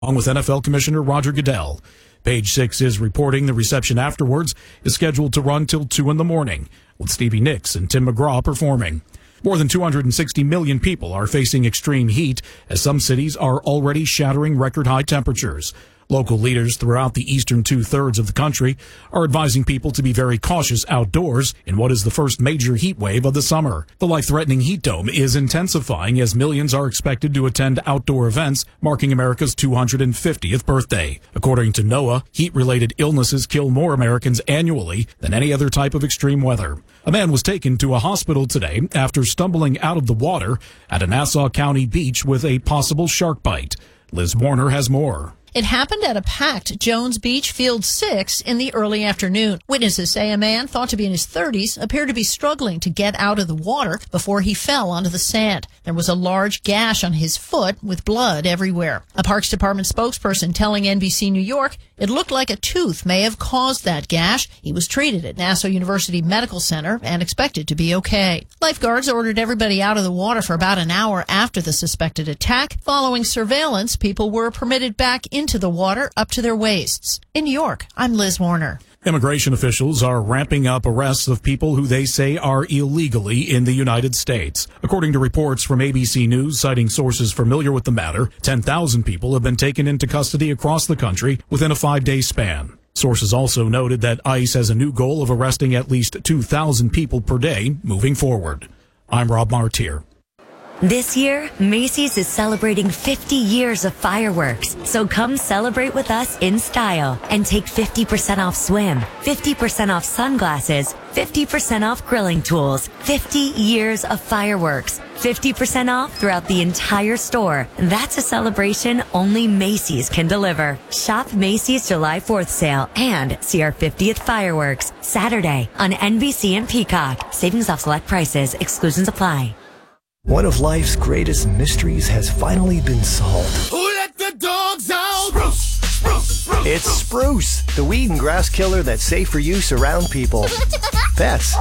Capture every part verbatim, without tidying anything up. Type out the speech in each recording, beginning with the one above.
along with N F L Commissioner Roger Goodell. Page Six is reporting the reception afterwards is scheduled to run till two in the morning, with Stevie Nicks and Tim McGraw performing. More than two hundred sixty million people are facing extreme heat, as some cities are already shattering record-high temperatures. Local leaders throughout the eastern two-thirds of the country are advising people to be very cautious outdoors in what is the first major heat wave of the summer. The life-threatening heat dome is intensifying as millions are expected to attend outdoor events marking America's two hundred fiftieth birthday. According to NOAA, heat-related illnesses kill more Americans annually than any other type of extreme weather. A man was taken to a hospital today after stumbling out of the water at a Nassau County beach with a possible shark bite. Liz Warner has more. It happened at a packed Jones Beach Field six in the early afternoon. Witnesses say a man thought to be in his thirties appeared to be struggling to get out of the water before he fell onto the sand. There was a large gash on his foot with blood everywhere. A Parks Department spokesperson telling N B C New York it looked like a tooth may have caused that gash. He was treated at Nassau University Medical Center and expected to be okay. Lifeguards ordered everybody out of the water for about an hour after the suspected attack. Following surveillance, people were permitted back into the water up to their waists. In New York, I'm Liz Warner. Immigration officials are ramping up arrests of people who they say are illegally in the United States. According to reports from A B C News citing sources familiar with the matter, ten thousand people have been taken into custody across the country within a five-day span. Sources also noted that ICE has a new goal of arresting at least two thousand people per day moving forward. I'm Rob Martier. This year, Macy's is celebrating fifty years of fireworks. So come celebrate with us in style and take fifty percent off swim, fifty percent off sunglasses, fifty percent off grilling tools, fifty years of fireworks, fifty percent off throughout the entire store. That's a celebration only Macy's can deliver. Shop Macy's July fourth sale and see our fiftieth fireworks Saturday on N B C and Peacock. Savings off select prices. Exclusions apply. One of life's greatest mysteries has finally been solved. Who let the dogs out? Spruce, spruce, spruce, it's Spruce, the weed and grass killer that's safe for use around people, pets,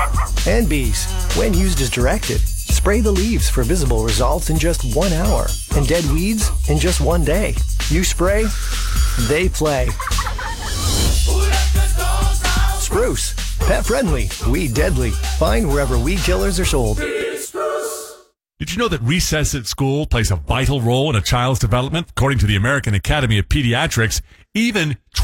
and bees. When used as directed, spray the leaves for visible results in just one hour and dead weeds in just one day. You spray, they play. Who let the dogs out? Spruce, pet friendly, weed deadly. Find wherever weed killers are sold. Did you know that recess at school plays a vital role in a child's development? According to the American Academy of Pediatrics, even